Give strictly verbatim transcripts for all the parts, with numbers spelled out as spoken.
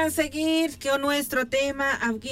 a seguir con nuestro tema,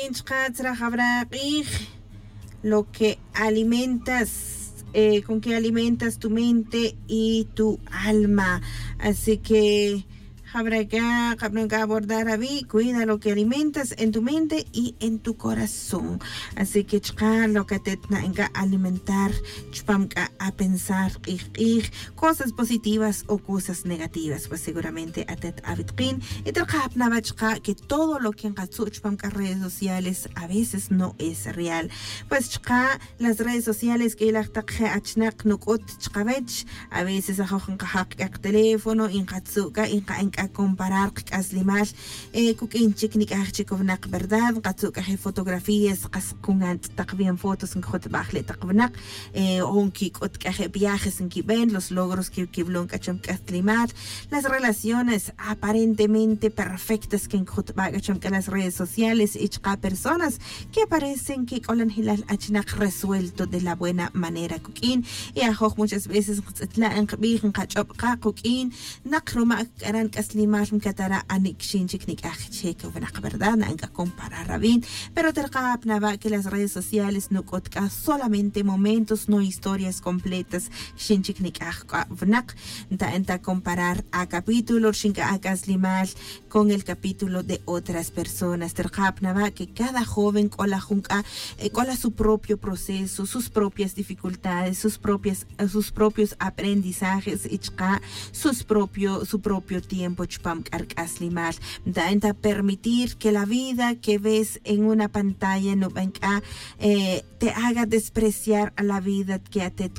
lo que alimentas, eh, con que alimentas tu mente y tu alma. Así que habrá que abordar a mí, cuida lo que alimentas en tu mente y en tu corazón. Así que chka lo que te tenga alimentar, chpamka a pensar y, y cosas positivas o cosas negativas, pues seguramente a te avitkin y te chka que todo lo que en chpamka redes sociales a veces no es real. Pues chka las redes sociales que la achnak nukot chkavech a veces a hak teléfono in katsuka in a comparar aslimal eh kukin chiknik archikovnak verdad katsuka he fotografías kaskunant takbien fotos en hot bachle takvnak eh onki kot kaje viajes en kiben los logros que kiblon kacham kaslimal las relaciones aparentemente perfectas que en hot bagacham que las redes sociales y chka personas que parecen que colan hilal achnak resuelto de la buena manera kukin y a muchas veces la en bigen kachop kukin nakroma karan limash mkatara anik shinchik nik achek uvnak verdad nanga comparar rabin pero terqap nava que las redes sociales no kotka solamente momentos no historias completas shinchik nik uvnak nta enta comparar a capítulo shinka akas limash con el capítulo de otras personas terqap nava que cada joven cola junka eh, cola su propio proceso sus propias dificultades sus propias sus propios aprendizajes y sus propio su propio tiempo chpam karkaslimal da enta permitir que la vida que ves en una pantalla no venga eh, te haga despreciar a la vida que a te